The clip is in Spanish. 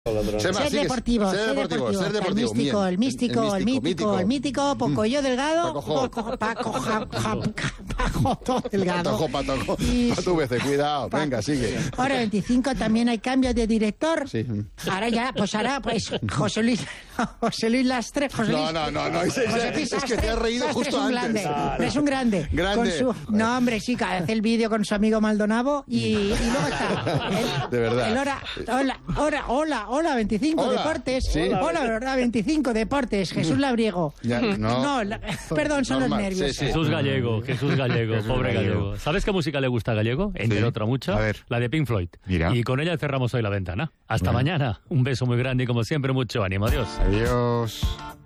Ser deportivo. El místico, el mítico, Pocoyo Delgado, Paco Delgado. Patojo, cuidado, venga, sigue. Ahora 25 también hay cambios de director. Sí. Ahora José Luis Lastre. No, es que te has reído justo antes. Es un grande. No, hombre, sí, que hace el vídeo con su amigo Maldonado y luego está. De verdad. Hola, 25 Hola. Deportes. Sí. Hola, verdad, 25 Deportes. Jesús Labriego. Perdón, son los nervios. Sí. Jesús Gallego, pobre Gallego. ¿Sabes qué música le gusta a Gallego? Entre otra mucha, la de Pink Floyd. Mira. Y con ella cerramos hoy la ventana. Hasta mañana. Un beso muy grande y como siempre mucho ánimo. Adiós. Adiós.